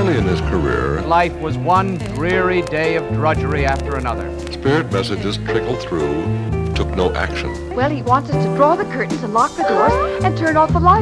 Early in his career, life was one dreary day of drudgery after another. spirit messages trickled through, took no action. Well, he wants us to draw the curtains and lock the doors and turn off the lights.